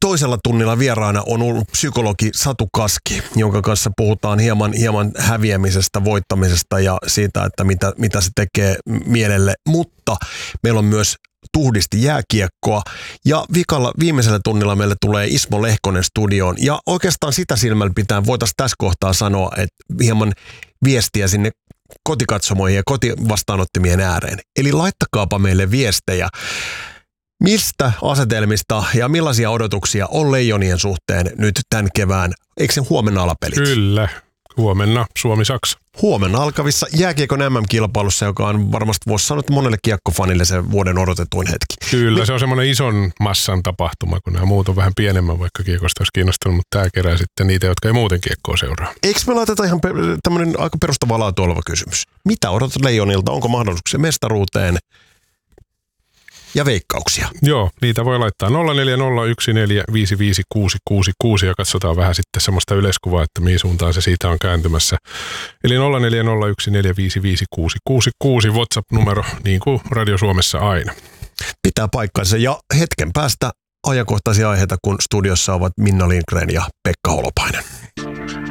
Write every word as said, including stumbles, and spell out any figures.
toisella tunnilla vieraana on ollut psykologi Satu Kaski, jonka kanssa puhutaan hieman, hieman häviämisestä, voittamisesta ja siitä, että mitä, mitä se tekee mielelle. Mutta meillä on myös tuhdisti jääkiekkoa ja vikalla, viimeisellä tunnilla meille tulee Ismo Lehkonen studioon. Ja oikeastaan sitä silmällä pitää voitaisiin tässä kohtaa sanoa, että hieman viestiä sinne kotikatsomoihin ja kotivastaanottimien ääreen. Eli laittakaapa meille viestejä. Mistä asetelmista ja millaisia odotuksia on Leijonien suhteen nyt tämän kevään? Eikö se huomenna alapelit? Kyllä, huomenna Suomi-Saksa. Huomenna alkavissa jääkiekon M M-kilpailussa, joka on varmasti voisi sanoa, että monelle kiekkofanille se vuoden odotetuin hetki. Kyllä, Mi- se on semmoinen ison massan tapahtuma, kun nämä muut on vähän pienemmän, vaikka kiekosta olisi kiinnostunut, mutta tämä kerää sitten niitä, jotka ei muuten kiekkoa seuraa. Eikö me laiteta ihan per- tämmöinen aika perustavaa laatua oleva kysymys? Mitä odotat Leijonilta? Onko mahdollisuuksia mestaruuteen? Ja veikkauksia. Joo, niitä voi laittaa nolla neljä nolla yksi neljä viisi viisi kuusi kuusi kuusi ja katsotaan vähän sitten semmoista yleiskuvaa, että mihin suuntaan se siitä on kääntymässä. Eli nolla neljä nolla yksi neljä viisi viisi kuusi kuusi kuusi WhatsApp-numero, niin kuin Radio Suomessa aina. Pitää paikkansa ja hetken päästä ajankohtaisia aiheita, kun studiossa ovat Minna Lindgren ja Pekka Holopainen.